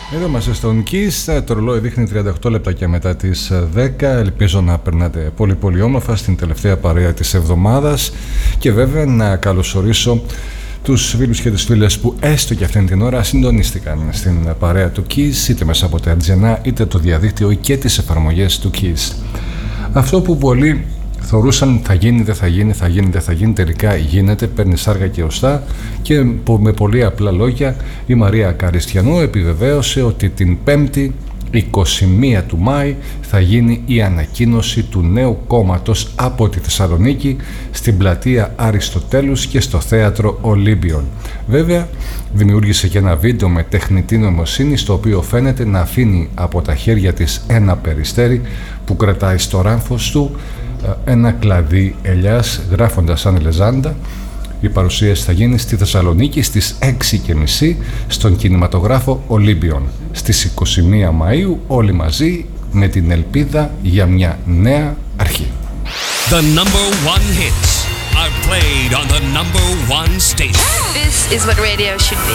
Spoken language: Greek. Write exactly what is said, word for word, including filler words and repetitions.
Εδώ είμαστε στον Kiss, το ρολόι δείχνει τριάντα οκτώ λεπτά και μετά τις δέκα. Ελπίζω να περνάτε πολύ πολύ όμορφα στην τελευταία παρέα της εβδομάδας και βέβαια να καλωσορίσω τους φίλους και τις φίλες που έστω και αυτήν την ώρα συντονίστηκαν στην παρέα του Kiss, είτε μέσα από τα έντζενα είτε το διαδίκτυο και τις εφαρμογές του Kiss. Αυτό που πολλοί θεωρούσαν θα γίνει, δεν θα γίνει, θα γίνει, δεν θα γίνει, τελικά γίνεται, παίρνει σάργα και οστά και με πολύ απλά λόγια η Μαρία Καριστιανού επιβεβαίωσε ότι την Πέμπτη είκοσι μία του Μάη θα γίνει η ανακοίνωση του νέου κόμματος από τη Θεσσαλονίκη στην πλατεία Αριστοτέλους και στο θέατρο Ολύμπιον. Βέβαια δημιούργησε και ένα βίντεο με τεχνητή νοημοσύνη στο οποίο φαίνεται να αφήνει από τα χέρια της ένα περιστέρι που κρατάει στο ράμφος του ένα κλαδί ελιάς γράφοντας σαν λεζάντα. Η παρουσίαση θα γίνει στη Θεσσαλονίκη στις έξι και μισή στον κινηματογράφο Ολύμπιον. Στις είκοσι μία Μαΐου όλοι μαζί με την ελπίδα για μια νέα αρχή. The number one hits are played on the number one station. This is what radio should be.